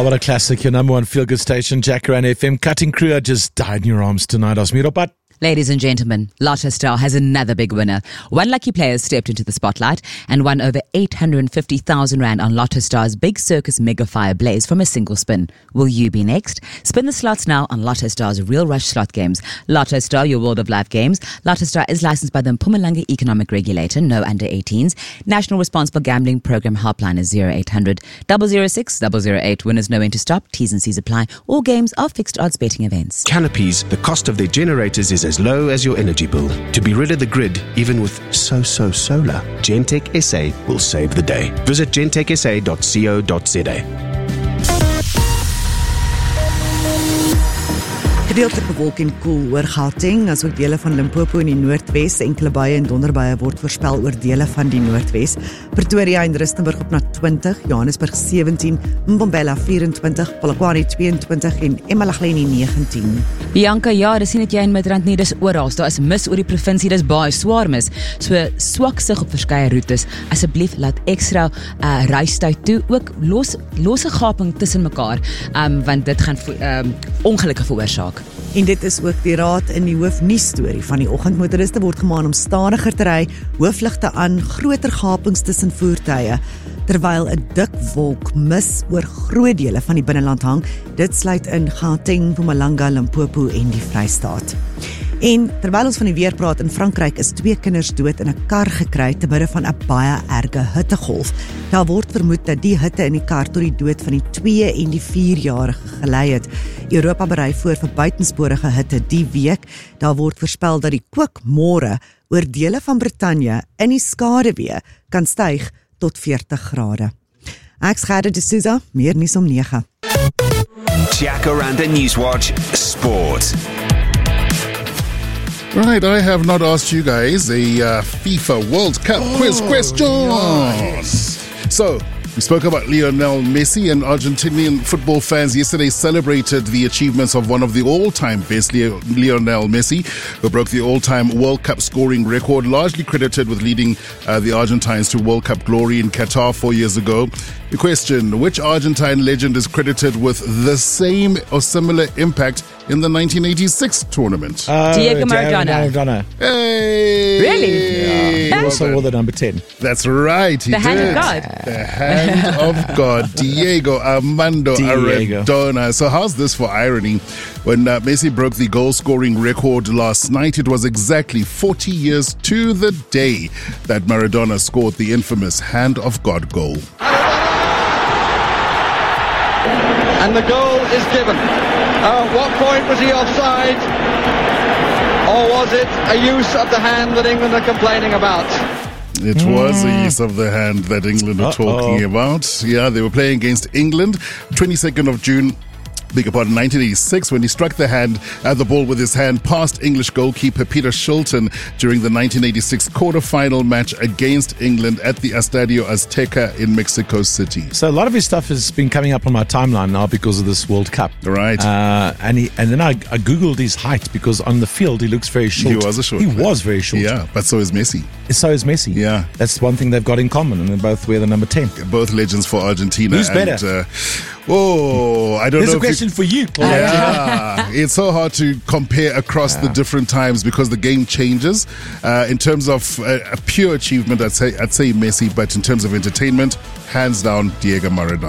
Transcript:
what a classic. Your number one feel-good station, Jacaranda FM. Cutting Crew just died in your arms tonight. Osmiropat. Ladies and gentlemen, Lotto Star has another big winner. One lucky player stepped into the spotlight and won over 850,000 Rand on Lotto Star's Big Circus Mega Fire Blaze from a single spin. Will you be next? Spin the slots now on Lotto Star's Real Rush slot games. Lotto Star, your world of life games. Lotto Star is licensed by the Mpumalanga Economic Regulator, no under 18s. National Responsible Gambling Program helpline is 0800 006 008. Winners know when to stop. T's and C's apply. All games are fixed odds betting events. Canopies, the cost of their generators is as low as your energy bill. To be rid of the grid, even with so-so solar, Gentech SA will save the day. Visit gentechsa.co.za. Gedeeltelik bewolk en koel oor Gauteng, asook dele van Limpopo in die noordwes. Enkele buie en donderbuie word voorspel oor dele van die noordwes. Pretoria en Rustenburg op na 20, Johannesburg 17, Mbombela 24, Polokwane 22 en Emalahleni 19. Bianca, ja, dis nie net jy in Midrand nie, dis oral. Daar is mis oor die provinsie, dis baie swaar mis. So swak sig op verskeie roetes. Asseblief laat ekstra reistyd toe. Ook los 'n gaping tussen mekaar, want dit gaan ongelukke veroorsaak. En dit is ook die raad in die hoofnuusstorie van die oggend. Motoriste word gemaan om stadiger te ry, hoofligte aan, groter gapings tussen voertuie, terwyl 'n dik wolk mis oor groot dele van die binneland hang. Dit sluit in Gauteng, Mpumalanga, Limpopo en die Vrystaat. En terwyl ons van die weer praat, in Frankryk is 2 kinders dood in 'n kar gekry te midde van 'n baie erge hittegolf. Daar word vermoed dat die hitte in die kar tot die dood van die 2 en die 4-jarige gelei het. Europa berei voor vir buitensporige hitte die week. Daar word voorspel dat die kook môre oor dele van Brittanje in die skaduwee kan styg tot 40 grade. Ek's Gerda de Souza, meer nuus om 9. Jacaranda Newswatch Sport. Right, I have not asked you guys a FIFA World Cup quiz question. Nice. So, we spoke about Lionel Messi, and Argentinian football fans yesterday celebrated the achievements of one of the all-time best, Lionel Messi, who broke the all-time World Cup scoring record, largely credited with leading the Argentines to World Cup glory in Qatar 4 years ago. The question, which Argentine legend is credited with the same or similar impact in the 1986 tournament? Diego Maradona. Hey! Really? Yeah. He also wore the number 10. That's right, he The did. hand of God. The hand of God, Diego Armando Maradona. So how's this for irony? When Messi broke the goal-scoring record last night, it was exactly 40 years to the day that Maradona scored the infamous hand of God goal. And the goal is given. At what point was he offside? Or was it a use of the hand that England are complaining about? It was a use of the hand that England are talking about. Yeah, they were playing against England, 22nd of June. Beg your pardon, 1986, when he struck the ball with his hand past English goalkeeper Peter Shilton during the 1986 quarter-final match against England at the Estadio Azteca in Mexico City. So a lot of his stuff has been coming up on my timeline now because of this World Cup. Right. And then I Googled his height because on the field he looks very short. He was a short He player. was very short. Yeah, but so is Messi. So is Messi. Yeah. That's one thing they've got in common, and they both wear the number 10. Both legends for Argentina. Who's better? I don't There's know. a question for you, Claude. Yeah, it's so hard to compare across the different times because the game changes. In terms of a pure achievement, I'd say Messi, but in terms of entertainment, hands down, Diego Maradona.